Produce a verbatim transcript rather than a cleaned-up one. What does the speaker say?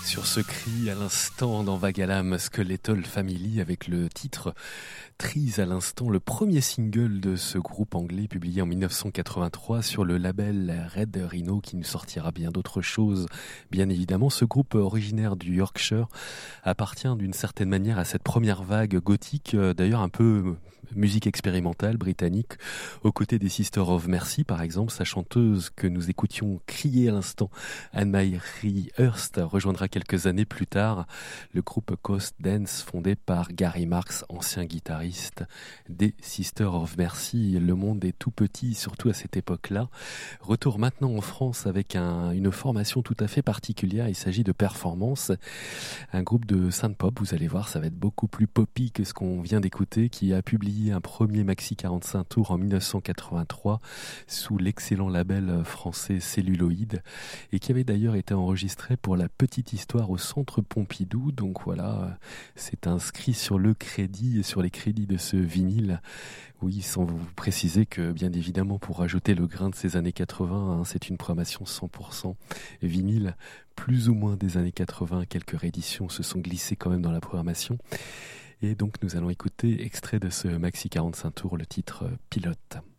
Sur ce cri à l'instant dans Vagalam, Skeletal Family avec le titre Trees à l'instant, le premier single de ce groupe anglais publié en dix-neuf cent quatre-vingt-trois sur le label Red Rhino qui nous sortira bien d'autres choses. Bien évidemment, ce groupe originaire du Yorkshire appartient d'une certaine manière à cette première vague gothique, d'ailleurs un peu musique expérimentale britannique, aux côtés des Sisters of Mercy par exemple. Sa chanteuse que nous écoutions crier à l'instant, Anne-Marie Hurst, rejoindra quelques années plus tard le groupe Coast Dance fondé par Gary Marks, ancien guitariste des Sisters of Mercy. Le monde est tout petit, surtout à cette époque-là. Retour maintenant en France avec un, une formation tout à fait particulière. Il s'agit de Performance, un groupe de synth-pop. Vous allez voir, ça va être beaucoup plus poppy que ce qu'on vient d'écouter, qui a publié un premier maxi quarante-cinq tours en dix-neuf cent quatre-vingt-trois sous l'excellent label français Celluloid et qui avait d'ailleurs été enregistré pour La Petite Histoire au Centre Pompidou. Donc voilà, c'est inscrit sur le crédit et sur les crédits de ce vinyle. Oui, sans vous préciser que, bien évidemment, pour rajouter le grain de ces années quatre-vingts, hein, c'est une programmation cent pour cent vinyle, plus ou moins des années quatre-vingts. Quelques rééditions se sont glissées quand même dans la programmation. Et donc, nous allons écouter extrait de ce maxi quarante-cinq tours, le titre Pilote.